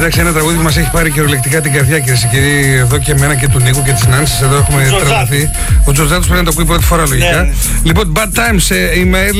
Εντάξει, ένα τραγούδι που μας έχει πάρει κυριολεκτικά την καρδιά, κυρίες και κύριοι, εδώ και εμένα και του Νίκου και της Νάνσης. Εδώ έχουμε τρελαθεί. Ο Τζορτζάτος πρέπει να το ακούει πρώτη φορά, λογικά. Ναι. Λοιπόν, Bad Times, email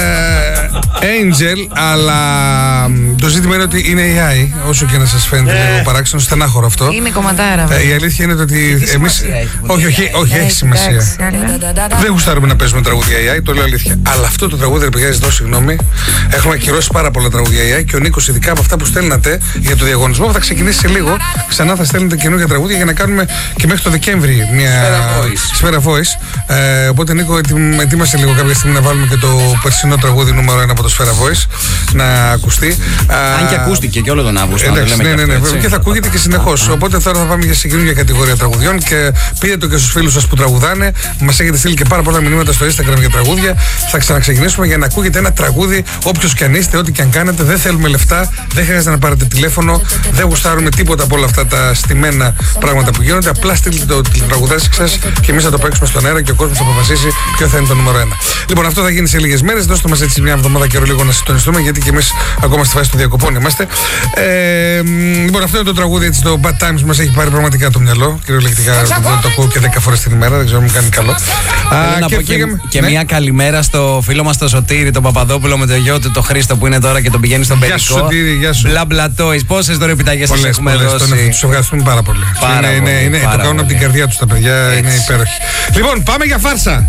Angel, αλλά το ζήτημα είναι ότι είναι AI, όσο και να σας φαίνεται λίγο παράξενο, στενάχωρο αυτό. Είναι κομματάρα. Η αλήθεια είναι ότι εμείς. Όχι, έχει σημασία. Δεν γουστάρουμε να παίζουμε τραγούδια AI, το λέω αλήθεια. Αλλά αυτό το τραγούδι, παιδιά, ζητώ συγγνώμη. Έχουμε ακυρώσει πάρα πολλά τραγούδια AI και ο Νίκος, ειδικά από αυτά που στέλνατε για το διαγωνισμό, που θα ξεκινήσει σε λίγο. Ξανά θα στέλνετε καινούργια τραγούδια για να κάνουμε και μέχρι το Δεκέμβρη μια Σφαίρα Voice. Οπότε, Νίκο, ετοίμασε λίγο κάποια στιγμή να βάλουμε και το περσινό τραγούδι νούμερο 1 από το Σφαίρα Voice να ακουστεί. Αν και ακούστηκε και όλο τον Αύγουστο. Εντάξει, ναι, και θα ακούγεται και συνεχώς. Οπότε τώρα θα πάμε σε καινούργια κατηγορία τραγουδιών και πείτε το και στους φίλους σας που τραγουδάνε. Μας έχετε στείλει και πάρα πολλά μηνύματα στο Instagram για τραγούδια. Θα ξαναξεκινήσουμε για να ακούγεται ένα τραγούδι, όποιος και αν είστε, ό,τι και αν κάνετε. Δεν θέλουμε λεφτά, δεν χρειάζεται να πάρετε τηλέφωνο, δεν γουστάρουμε τίποτα από όλα αυτά τα στημένα πράγματα που γίνονται. Απλά στείλτε το τραγουδάκι σας και εμείς θα το παίξουμε στον αέρα και ο κόσμος θα αποφασίσει ποιο θα είναι το νούμερο 1. Λοιπόν, αυτό θα γίνει σε λίγες μέρες. Δώστε μας έτσι μια εβδομάδα καιρό λίγο να συντονιστούμε, γιατί και εμείς ακόμα στη φάση των διακοπών είμαστε. Λοιπόν, αυτό είναι το τραγούδι, έτσι, το Bad Times μας έχει πάρει πραγματικά το μυαλό. Κυριολεκτικά το ακούω και 10 φορές την ημέρα, δεν ξέρω αν μου κάνει καλό. Να πω και μια καλημέρα στο φίλο μας το Σωτήρη, τον Παπαδόπουλο, με το γιο του το Χρήστο που είναι τώρα και τον πηγαίνει στον Περικό. Γεια σου, Σωτήρη, γεια σου. Μπλαμπλατόις, πόσες δωρεοπιταγές σας έχουμε δώσει. Τους ευχαριστούμε πάρα πολύ. Το κάνουν από την καρδιά τους τα παιδιά, είναι υπέροχοι. Λοιπόν, πάμε για φάρσα.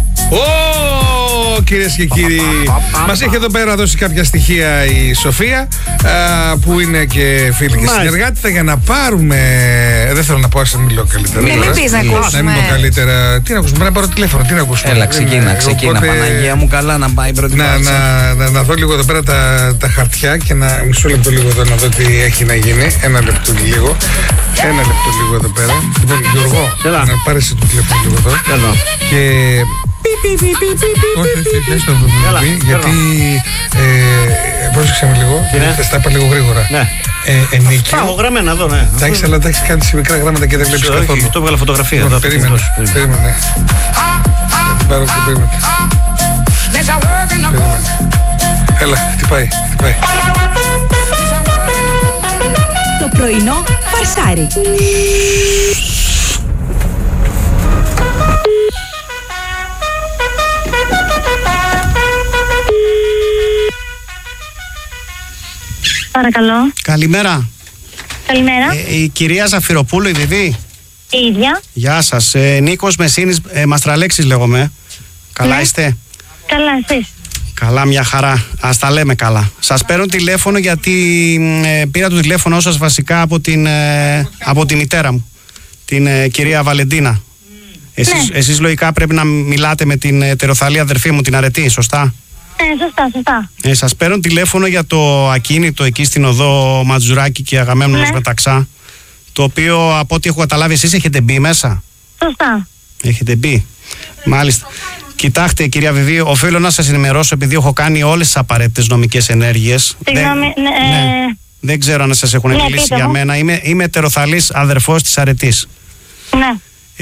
Κυρίες και κύριοι, μας έχει εδώ πέρα δώσει κάποια στοιχεία η Σοφία, που είναι και φίλη και συνεργάτητα, για να πάρουμε. Δεν θέλω να πω, ας μιλώ καλύτερα. Μην πεις να ακούσουμε. Να μιλώ καλύτερα. Τι να ακούσουμε, πρέπει να πάρω τηλέφωνο, τι να ακούσουμε. Έλα, ξεκίνα. Παναγία μου, καλά να πάει η πρώτη φορά. Να δω λίγο εδώ πέρα τα χαρτιά και να. Μισό λεπτό λίγο εδώ να δω τι έχει να γίνει. Ένα λεπτό λίγο εδώ πέρα. Λοιπόν, Γιώργο, να πάρεις το τηλέφωνο λίγο εδώ. Και. Όχι, το γιατί. Πρόσεξε με λίγο. Τα είπα λίγο γρήγορα. Ενίκιο. Γραμμένα εδώ, ναι. Εντάξει, αλλά τα έχεις κάνει σε μικρά γράμματα και δεν βλέπεις καθόλου. Το έβγαλα φωτογραφία. Περίμενε. Πάρω και περίμενε. Έλα, χτυπάει. Το πρωινό φαρσάρι. Παρακαλώ. Καλημέρα. Καλημέρα. Η κυρία Ζαφυροπούλου, η Βιβί. Η ίδια. Γεια σας. Νίκος Μεσίνης, Μαστραλέξης λέγομαι. Καλά είστε? Καλά, εσείς? Καλά, μια χαρά. Ας τα λέμε καλά. Σας παίρνω τηλέφωνο γιατί πήρα το τηλέφωνο σας βασικά από τη μητέρα μου, την κυρία Βαλεντίνα. Εσείς λογικά πρέπει να μιλάτε με την ετεροθαλή αδερφή μου, την Αρετή, σωστά? Σωστά. Σας παίρνω τηλέφωνο για το ακίνητο εκεί στην οδό Ματζουράκη και Αγαμέμνονος Μεταξά, το οποίο από ό,τι έχω καταλάβει εσείς έχετε μπει μέσα. Σωστά. Έχετε μπει. Μάλιστα. Κοιτάξτε, κυρία Βιβί, οφείλω να σας ενημερώσω, επειδή έχω κάνει όλες τις απαραίτητες νομικές ενέργειες. Συγγνώμη, δεν ξέρω αν σας έχουν μιλήσει για μένα. Είμαι ετεροθαλής αδερφός της Αρετής. Ναι.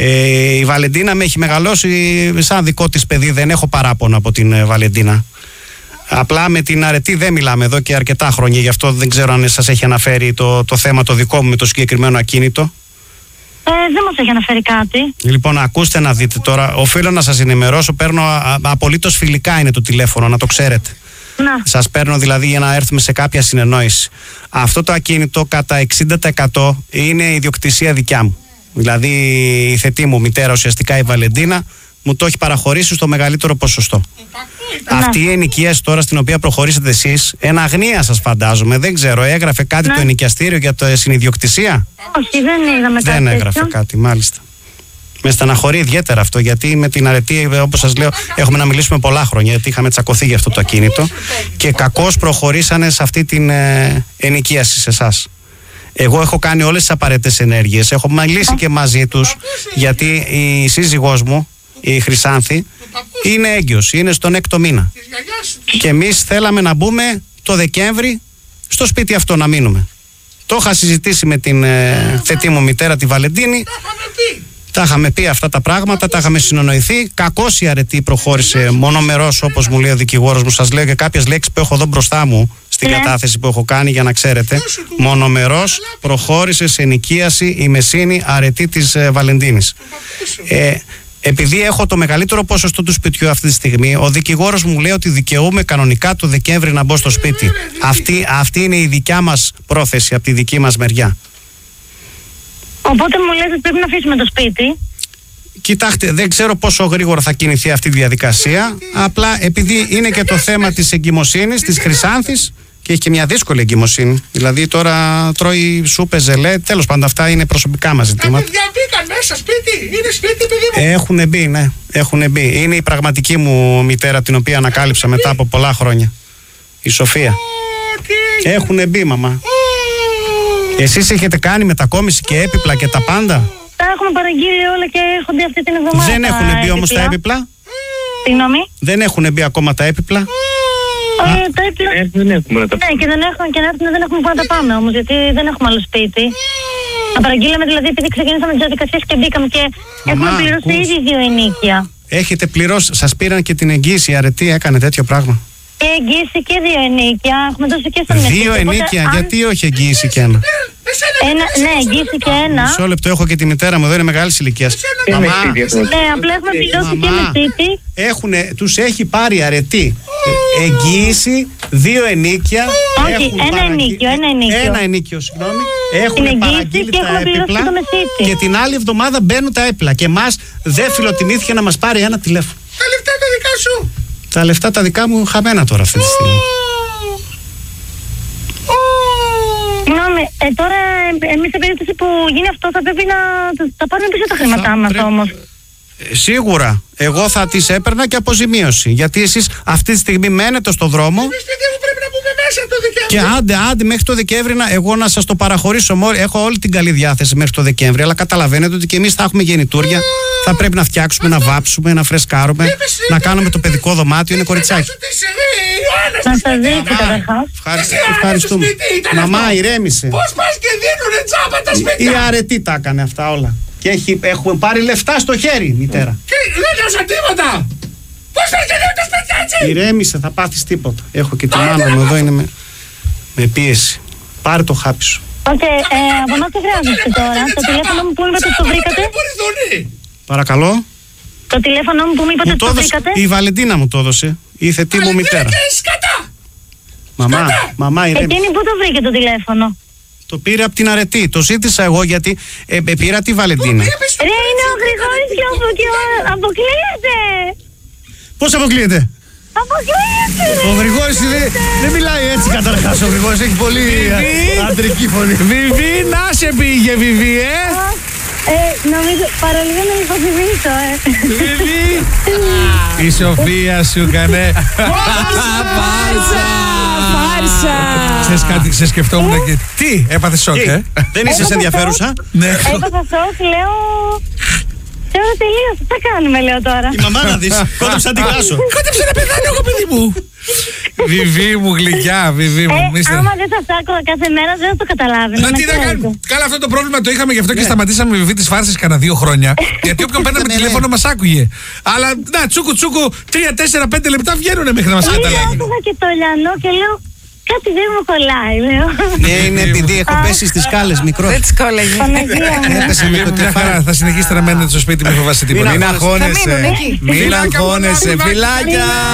Η Βαλεντίνα με έχει μεγαλώσει σαν δικό της παιδί, δεν έχω παράπονο από την Βαλεντίνα. Απλά με την Αρετή δεν μιλάμε εδώ και αρκετά χρόνια, γι' αυτό δεν ξέρω αν σας έχει αναφέρει το θέμα το δικό μου με το συγκεκριμένο ακίνητο. Δεν μας έχει αναφέρει κάτι. Λοιπόν, ακούστε να δείτε τώρα. Οφείλω να σας ενημερώσω. Παίρνω απολύτως φιλικά, είναι το τηλέφωνο, να το ξέρετε. Να. Σας παίρνω δηλαδή για να έρθουμε σε κάποια συνεννόηση. Αυτό το ακίνητο κατά 60% είναι ιδιοκτησία δικιά μου. Δηλαδή η θετή μου μητέρα, ουσιαστικά η Βαλεντίνα, μου το έχει παραχωρήσει στο μεγαλύτερο ποσοστό. Αυτή η ενοικίαση τώρα στην οποία προχωρήσετε εσείς, εν αγνία σας φαντάζομαι, δεν ξέρω, έγραφε κάτι το ενοικιαστήριο για το συνιδιοκτησία? Όχι, δεν είδαμε κάτι. Δεν έγραφε κάτι, μάλιστα. Με στεναχωρεί ιδιαίτερα αυτό, γιατί με την Αρετή, όπως σας λέω, έχουμε να μιλήσουμε πολλά χρόνια, γιατί είχαμε τσακωθεί για αυτό το ακίνητο και κακώς προχωρήσανε σε αυτή την ενοικίαση σε εσάς. Εγώ έχω κάνει όλες τις απαραίτητες ενέργειες, έχω μιλήσει και μαζί τους, γιατί η σύζυγός μου, η Χρυσάνθη, είναι έγκυος, είναι στον 6ο μήνα. Και εμείς θέλαμε να μπούμε το Δεκέμβρη στο σπίτι αυτό να μείνουμε. Το είχα συζητήσει με την θετή μου μητέρα, τη Βαλεντίνη. Τα είχαμε πει αυτά τα πράγματα, τα είχαμε συνονοηθεί. Κακώς η Αρετή προχώρησε μονομερός, όπως μου λέει ο δικηγόρος μου. Σας λέω και κάποιες λέξεις που έχω εδώ μπροστά μου στην Ναι. κατάθεση που έχω κάνει, για να ξέρετε. Μονομερός προχώρησε σε ενοικίαση η Μεσίνη αρετή της Βαλεντίνης. Επειδή έχω το μεγαλύτερο ποσοστό του σπιτιού αυτή τη στιγμή, ο δικηγόρος μου λέει ότι δικαιούμαι κανονικά το Δεκέμβρη να μπω στο σπίτι. Αυτή είναι η δικιά μας πρόθεση από τη δική μας μεριά. Οπότε μου λες ότι πρέπει να αφήσουμε το σπίτι. Κοιτάξτε, δεν ξέρω πόσο γρήγορα θα κινηθεί αυτή η διαδικασία. Απλά επειδή είναι και το θέμα της εγκυμοσύνης, της Χρυσάνθης, και έχει και μια δύσκολη εγκυμοσύνη. Δηλαδή τώρα τρώει σούπες, ζελέ. Τέλος πάντων, αυτά είναι προσωπικά μας ζητήματα. Τα παιδιά μπήκαν μέσα σπίτι. Είναι σπίτι, παιδί μου. Έχουν μπει, ναι. Έχουν μπει. Είναι η πραγματική μου μητέρα, την οποία ανακάλυψα μετά από πολλά χρόνια. Η Σοφία. Έχουν μπει, μαμά. Εσείς έχετε κάνει μετακόμιση και έπιπλα και τα πάντα? Τα έχουμε παραγγείλει όλα και έρχονται αυτή την εβδομάδα. Δεν έχουν μπει όμως τα έπιπλα. Συγγνώμη. Δεν έχουν μπει ακόμα τα έπιπλα. Τα έπιπλα. Ναι, και δεν έχουμε και να έρθουν, δεν έχουμε πού να τα πάμε όμως, γιατί δεν έχουμε άλλο σπίτι. Τα παραγγείλαμε δηλαδή επειδή ξεκινήσαμε τις διαδικασίες και μπήκαμε και έχουμε πληρώσει ήδη 2 ενίκια. Έχετε πληρώσει, σας πήραν και την εγγύηση, αρετή έκανε τέτοιο πράγμα? Και εγγύηση και 2 ενίκια. Έχουμε δώσει και στον 2 ενίκια, γιατί όχι εγγύηση και ένα? Ναι, εγγύηση και ένα. Μισό λεπτό, έχω και τη μητέρα μου εδώ, είναι μεγάλης ηλικίας. Μαμά, Ναι, απλά έχουμε πληρώσει και με σπίτι. Τους έχει πάρει αρετή εγγύηση, 2 ενίκια. Όχι, ένα ενίκιο. Ένα ενίκιο, συγγνώμη. Έχουν εγγύηση παραγγείλει και τα έχουμε πληρώσει έπιπλα το μεσίτη. και την άλλη εβδομάδα μπαίνουν τα έπιπλα. Και εμάς δεν φιλοτιμήθηκε να μας πάρει ένα τηλέφωνο. Τα λεφτά τα δικά σου. Τα λεφτά τα δικά μου χαμένα τώρα αυτή τη στιγμή. Συγγνώμη, τώρα εμείς σε περίπτωση που γίνει αυτό θα πρέπει να τα πάρουμε πίσω τα χρήματά μας όμως. Σίγουρα. Εγώ θα τις έπαιρνα και αποζημίωση. Γιατί εσείς αυτή τη στιγμή μένετε στο δρόμο. Εμείς, παιδί μου, πρέπει να μπούμε μέσα το Δεκέμβρη. Και άντε μέχρι το Δεκέμβρη εγώ να σας το παραχωρήσω. Έχω όλη την καλή διάθεση μέχρι το Δεκέμβρη. Αλλά καταλαβαίνετε ότι και εμείς θα έχουμε γεννητούρια. Θα πρέπει να φτιάξουμε, να βάψουμε, να φρεσκάρουμε, να κάνουμε το παιδικό δωμάτιο. Είναι κοριτσάκι. Να σας δείξω καταρχάς. Ευχαριστούμε. Μαμά, ηρέμησε. Πώς πας και δίνουνε τσάπα τα σπίτια. Η αρετή τα έκανε αυτά όλα. Και έχουμε πάρει λεφτά στο χέρι, μητέρα. Και δεν έδωσα τίποτα. Πώς πας και δίνουν τα σπίτια έτσι. Ηρέμησε, θα πάθεις τίποτα. Έχω και τη μάνα μου εδώ, είναι με πίεση. Πάρε το χάπι σου. Οκ, από εμάς τι χρειάζεστε τώρα? Το τηλέφωνο μου που είπατε ότι το βρήκατε? Παρακαλώ. Το τηλέφωνο μου που μου είπατε ότι το βρήκατε? Η Βαλεντίνα μου το έδωσε. Η θετή μου μητέρα. Μαμά, ηρέμησε. Εκείνη πού το βρήκε το τηλέφωνο? Το πήρε από την αρετή. Το ζήτησα εγώ γιατί πήρα τη Βαλεντίνα. Ρε, είναι ο Γρηγόρης και αποκλείεται. Πώς αποκλείεται? Αποκλείεται. Ο Γρηγόρης δεν μιλάει έτσι καταρχάς. Ο Γρηγόρης έχει πολύ αντρική φωνή. Βιβί, να σε πήγε, Βιβί, Νομίζω παρολίγο να υποθυμίσω, Βιβί. Η Σοφία σου έκανε. Ξέρεις κάτι, σε σκεφτόμουν και. Τι, έπαθε σοκ, Δεν είσαι ενδιαφέρουσα? Ναι. Έπαθα σοκ, λέω. Τώρα τελείωσε, τι θα κάνουμε, λέω τώρα. Η μαμά να δεις, κόντεψε να την χάσω. Κόντεψε να πεθάνει εγώ, παιδί μου. Βιβί μου, γλυκιά, Βιβί μου. Άμα δεν σας άκουγα κάθε μέρα, δεν θα το καταλάβαινα. Να τι να κάνουμε. Καλά, αυτό το πρόβλημα το είχαμε γι' αυτό και σταματήσαμε με Βιβί τις φάρσες κανένα 2 χρόνια. Γιατί όποιον παίρναμε τηλέφωνο μας άκουγε. Αλλά να, τσούκου τσούκου, 3, 4, 5 λεπτά βγαίνουνε μέχρι να μας καταλάβει. Άκουγα και το λιανό και λέω. Κάτι δεν μου κολλάει, λέω. Ναι, είναι επειδή έχω πέσει στις σκάλες μικρό. Δεν τις κόλλαγε. Έπεσε με το κεφάλι. Θα συνεχίσετε να μένετε στο σπίτι, μην φοβάστε τίποτα. Μην αγχώνεσαι. Μην αγχώνεσαι, φιλάκια.